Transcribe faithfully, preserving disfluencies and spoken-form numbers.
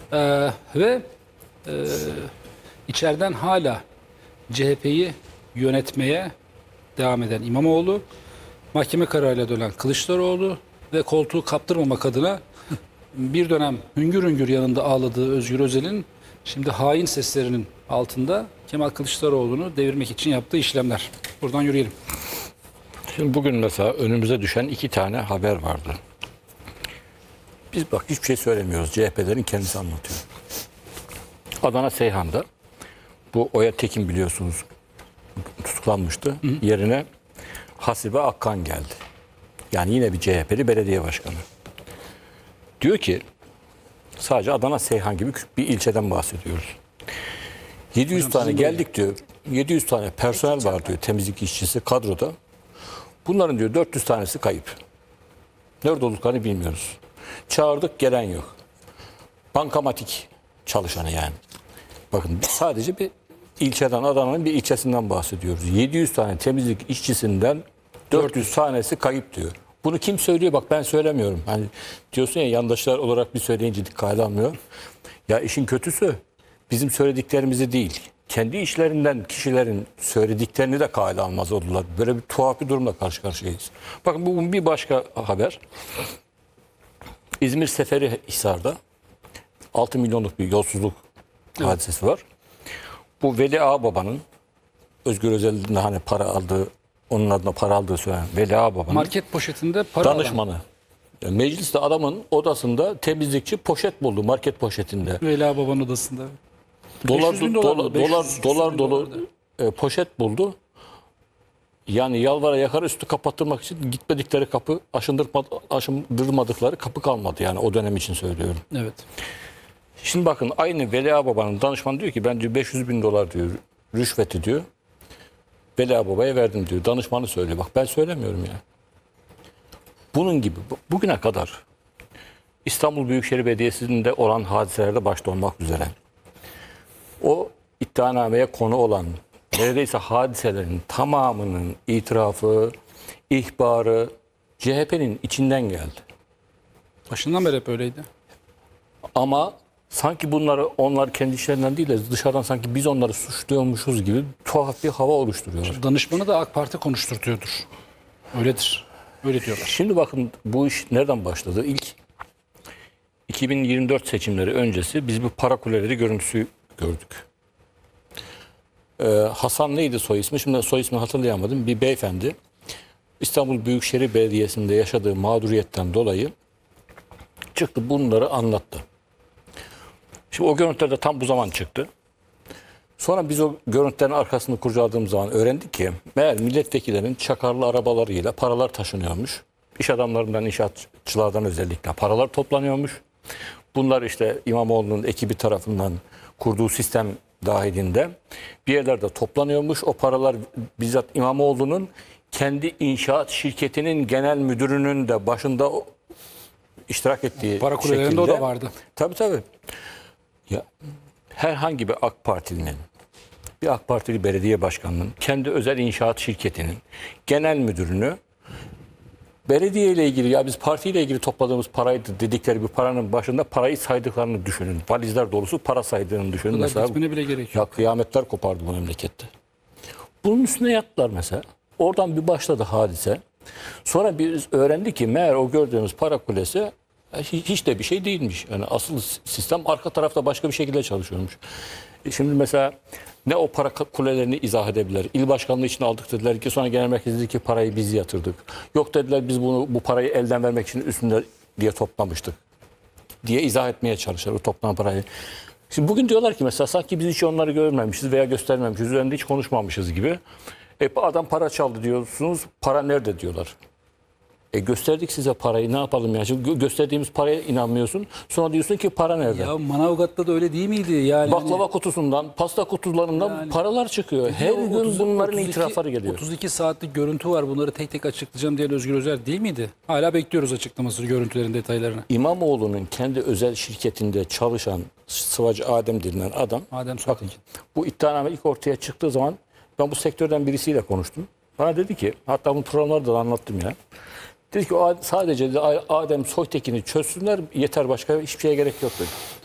Ee, ve e, içeriden hala C H P'yi yönetmeye devam eden İmamoğlu, mahkeme kararıyla dönen Kılıçdaroğlu ve koltuğu kaptırmamak adına bir dönem hüngür hüngür yanında ağladığı Özgür Özel'in şimdi hain seslerinin altında Kemal Kılıçdaroğlu'nu devirmek için yaptığı işlemler. Buradan yürüyelim. Şimdi bugün mesela önümüze düşen iki tane haber vardı. Biz bak hiçbir şey söylemiyoruz. C H P'lerin kendisi anlatıyor. Adana Seyhan'da bu Oya Tekin biliyorsunuz tutuklanmıştı. Hı hı. Yerine Hasibe Akkan geldi. Yani yine bir C H P'li belediye başkanı. Diyor ki sadece Adana Seyhan gibi bir ilçeden bahsediyoruz. yedi yüz Hocam, tane geldik diyor. yedi yüz tane personel var diyor, temizlik işçisi kadroda. Bunların diyor dört yüz tanesi kayıp. Nerede olduklarını bilmiyoruz. Çağırdık, gelen yok. Bankamatik çalışanı yani. Bakın sadece bir ilçeden, Adana'nın bir ilçesinden bahsediyoruz. yedi yüz tane temizlik işçisinden dört yüz tanesi kayıp diyor. Bunu kim söylüyor? Bak ben söylemiyorum. Hani diyorsun ya, yandaşlar olarak bir söyleyince dikkate almıyor. Ya işin kötüsü bizim söylediklerimizi değil, kendi işlerinden kişilerin söylediklerini de kale almaz oldular. Böyle bir tuhaf bir durumla karşı karşıyayız. Bakın bu bir başka haber. İzmir Seferihisar'da altı milyonluk bir yolsuzluk evet. hadisesi var. Bu Veli Ağababa'nın, Özgür Özel'in hani para aldığı, onun adına para aldığı söylenen Veli Ağababa'nın market poşetinde para danışmanı. Yani mecliste adamın odasında temizlikçi poşet buldu, market poşetinde. Veli Ağababa'nın odasında. Dolar dolar dolar dolar dolu e, poşet buldu. Yani yalvara yakar üstü kapattırmak için gitmedikleri kapı, aşındırmadıkları kapı kalmadı yani, o dönem için söylüyorum. Evet. Şimdi bakın aynı Veli Ağababa'nın danışmanı diyor ki ben diyor beş yüz bin dolar diyor rüşveti diyor Veli Ağababa'ya verdim diyor. Danışmanı söylüyor. Bak ben söylemiyorum ya. Bunun gibi bugüne kadar İstanbul Büyükşehir Belediyesi'nde olan hadiselerde başta olmak üzere o iddianameye konu olan neredeyse hadiselerin tamamının itirafı, ihbarı C H P'nin içinden geldi. Başından beri hep öyleydi. Ama sanki bunları onlar kendi işlerinden değil de dışarıdan sanki biz onları suçluyormuşuz gibi tuhaf bir hava oluşturuyorlar. Danışmanı da AK Parti konuşturtuyordur. Öyledir. Öyle diyorlar. Şimdi bakın bu iş nereden başladı? İlk iki bin yirmi dört seçimleri öncesi biz bu para kuleleri görüntüsü gördük. Ee, Hasan neydi soy ismi? Şimdi soy ismini hatırlayamadım. Bir beyefendi İstanbul Büyükşehir Belediyesi'nde yaşadığı mağduriyetten dolayı çıktı bunları anlattı. Şimdi o görüntüler de tam bu zaman çıktı. Sonra biz o görüntülerin arkasını kurcaladığımız zaman öğrendik ki meğer milletvekillerinin çakarlı arabalarıyla paralar taşınıyormuş. İş adamlarından, inşaatçılardan özellikle paralar toplanıyormuş. Bunlar işte İmamoğlu'nun ekibi tarafından kurduğu sistem dahilinde bir yerlerde toplanıyormuş. O paralar bizzat İmamoğlu'nun kendi inşaat şirketinin genel müdürünün de başında iştirak ettiği para kulelerinde şekilde. o da vardı. Tabii tabii. Ya, herhangi bir AK Partili'nin, bir AK Partili belediye başkanının kendi özel inşaat şirketinin genel müdürünü belediye ile ilgili, ya biz partiyle ilgili topladığımız paraydı dedikleri bir paranın başında parayı saydıklarını düşünün. Valizler dolusu para saydığını düşünün. Mesela, bile gerek yok. ya kıyametler kopardı bu memlekette. Bunun üstüne yattılar mesela. Oradan bir başladı hadise. Sonra biz öğrendik ki meğer o gördüğümüz para kulesi hiç de bir şey değilmiş. Yani asıl sistem arka tarafta başka bir şekilde çalışıyormuş. Şimdi mesela ne o para kulelerini izah edebilirler. İl başkanlığı için aldık dediler ki, sonra genel merkez dedi ki parayı biz yatırdık. Yok dediler biz bunu bu parayı elden vermek için üstünde diye toplamıştık diye izah etmeye çalışır o toplanan parayı. Şimdi bugün diyorlar ki mesela sanki biz hiç onları görmemişiz veya göstermemişiz, üzerinde hiç konuşmamışız gibi. E adam para çaldı diyorsunuz, para nerede diyorlar. E gösterdik size parayı, ne yapalım ya? Şimdi gö gösterdiğimiz paraya inanmıyorsun. Sonra diyorsun ki para nerede? Ya Manavgat'ta da öyle değil miydi? Yani baklava hani, kutusundan, pasta kutularından yani, paralar çıkıyor. Her gün otuz, bunların otuz iki, itirafları geliyor. otuz iki saatlik görüntü var. Bunları tek tek açıklayacağım diyen Özgür Özel değil miydi? Hala bekliyoruz açıklamasını, görüntülerin detaylarını. İmamoğlu'nun kendi özel şirketinde çalışan Sıvacı Adem denilen adam. Adem Soytekin. Bu iddianame ilk ortaya çıktığı zaman ben bu sektörden birisiyle konuştum. Bana dedi ki, hatta bu programlarda da anlattım ya. Dedi ki sadece Adem Soytekin'i çözsünler yeter, başka hiçbir şeye gerek yok dedi.